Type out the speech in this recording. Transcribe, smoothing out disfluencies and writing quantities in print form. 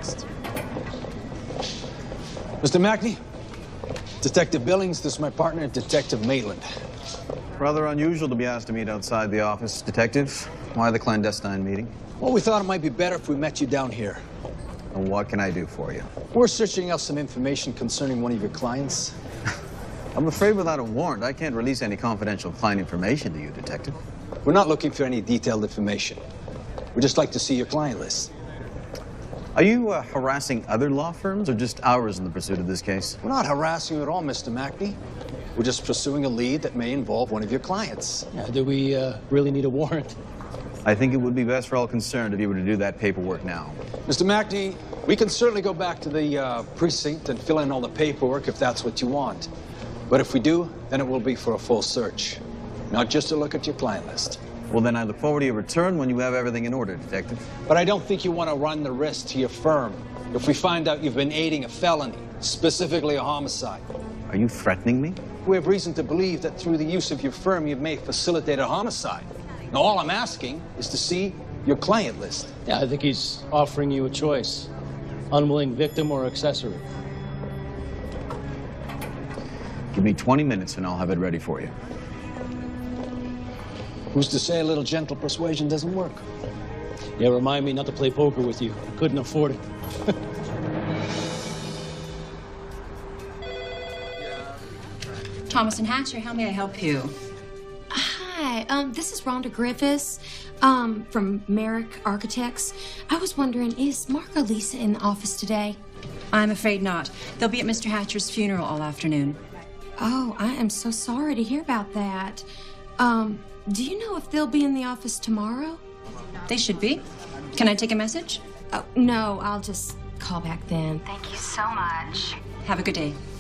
list. Mr. Mackney, Detective Billings, this is my partner, Detective Maitland. Rather unusual to be asked to meet outside the office, Detective. Why the clandestine meeting? Well, we thought it might be better if we met you down here. And what can I do for you? We're searching out some information concerning one of your clients. I'm afraid without a warrant, I can't release any confidential client information to you, Detective. We're not looking for any detailed information. We'd just like to see your client list. Are you harassing other law firms or just ours in the pursuit of this case? We're not harassing you at all, Mr. Mackney. We're just pursuing a lead that may involve one of your clients. Yeah, do we really need a warrant? I think it would be best for all concerned if you were to do that paperwork now. Mr. Mackney, we can certainly go back to the precinct and fill in all the paperwork if that's what you want. But if we do, then it will be for a full search, not just to look at your client list. Well, then I look forward to your return when you have everything in order, Detective. But I don't think you want to run the risk to your firm if we find out you've been aiding a felony, specifically a homicide. Are you threatening me? We have reason to believe that through the use of your firm, you may facilitate a homicide. Now, all I'm asking is to see your client list. Yeah, I think he's offering you a choice. Unwilling victim or accessory. Give me 20 minutes and I'll have it ready for you. Who's to say a little gentle persuasion doesn't work? Yeah, remind me not to play poker with you. I couldn't afford it. Thomas and Hatcher, how may I help you? Hi, this is Rhonda Griffiths, from Merrick Architects. I was wondering, is Mark or Lisa in the office today? I'm afraid not. They'll be at Mr. Hatcher's funeral all afternoon. Oh, I am so sorry to hear about that. Do you know if they'll be in the office tomorrow? They should be. Can I take a message? Oh, no, I'll just call back then. Thank you so much. Have a good day.